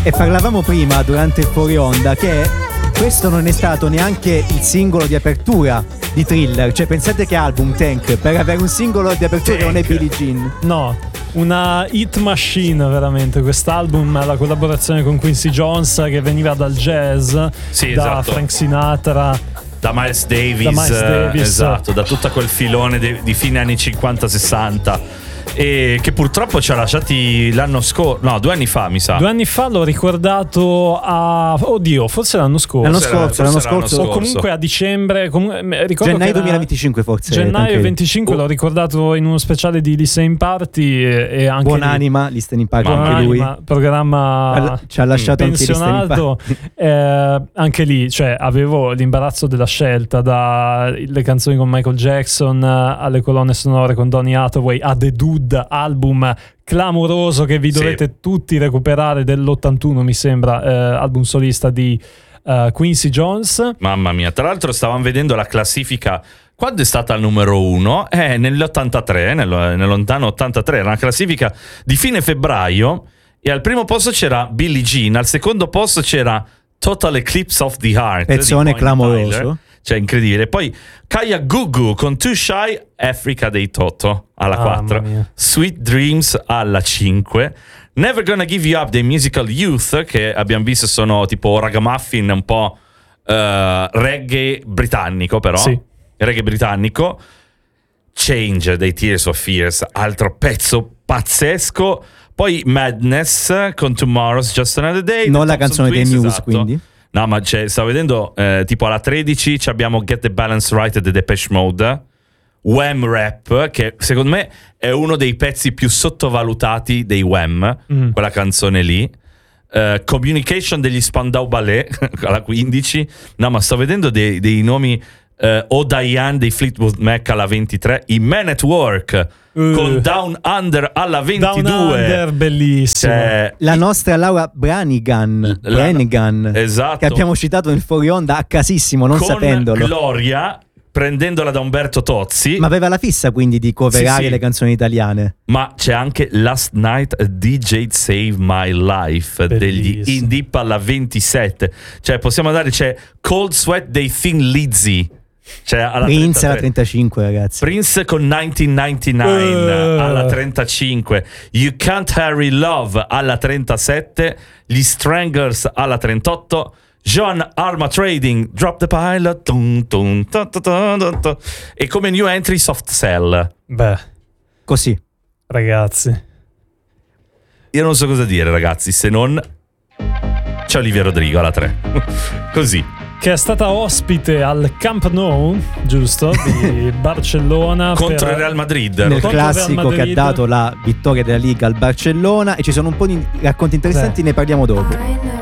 E parlavamo prima durante il fuori onda che questo non è stato neanche il singolo di apertura di Thriller. Cioè pensate che album, Tank, per avere un singolo di apertura Tank. non è Billie Jean. No, una hit machine veramente quest'album, la collaborazione con Quincy Jones che veniva dal jazz, Sì, da esatto. Frank Sinatra, Da Miles Davis, esatto, da tutto quel filone di fine anni 50-60, e che purtroppo ci ha lasciati l'anno scorso, no, 2 anni fa mi sa. 2 anni fa l'ho ricordato forse l'anno scorso. L'anno scorso. O comunque a dicembre, ricordo Gennaio che 2025 forse. Gennaio 25 l'ho ricordato in uno speciale di Listening Party e anche Buonanima, Listening Party anche lui. Programma ci ha lasciato anche pensionato. Anche lì, cioè, avevo l'imbarazzo della scelta, dalle canzoni con Michael Jackson alle colonne sonore con Donny Hathaway a The Dude, album clamoroso che vi dovete tutti recuperare, dell'81 mi sembra, album solista di Quincy Jones. Mamma mia, tra l'altro stavamo vedendo la classifica quando è stata al numero 1, nell'83, nel lontano 83, era una classifica di fine febbraio, e al primo posto c'era Billie Jean, al secondo posto c'era Total Eclipse of the Heart, pezzone clamoroso, cioè incredibile. Poi Kaya Gugu con Too Shy, Africa dei Toto alla 4, Sweet Dreams alla 5, Never Gonna Give You Up dei Musical Youth, che abbiamo visto sono tipo ragamuffin, un po' reggae britannico, però reggae britannico. Change dei Tears for Fears, altro pezzo pazzesco. Poi Madness con Tomorrow's Just Another Day, non la canzone dei Muse, esatto. quindi no, ma stavo vedendo tipo alla 13 abbiamo Get the Balance Right The Depeche Mode, Wham Rap, che secondo me è uno dei pezzi più sottovalutati dei Wham, quella canzone lì. Communication degli Spandau Ballet alla 15. No, ma sto vedendo dei nomi. O Diane dei Fleetwood Mac alla 23, i Men at Work con Down Under alla 22. Down Under, bellissimo. La nostra Laura Branigan, esatto, che abbiamo citato nel fuori onda a casissimo, non con sapendolo. Gloria, prendendola da Umberto Tozzi. Ma aveva la fissa quindi di coverare le canzoni italiane. Ma c'è anche Last Night a DJ Save My Life degli In Deep alla 27. Cioè possiamo andare, c'è Cold Sweat dei Thin Lizzy, cioè alla Prince 33. alla 35, ragazzi. Prince con 1999 alla 35, You Can't Hurry Love alla 37, gli Stranglers alla 38, John Arma Trading, Drop the Pilot, e come new entry Soft Cell. Beh, così, ragazzi, io non so cosa dire, ragazzi, se non c'è Olivia Rodrigo alla 3. Così, che è stata ospite al Camp Nou, giusto? Di Barcellona contro il Real Madrid, nel classico che ha dato la vittoria della Liga al Barcellona, e ci sono un po' di racconti interessanti, ne parliamo dopo.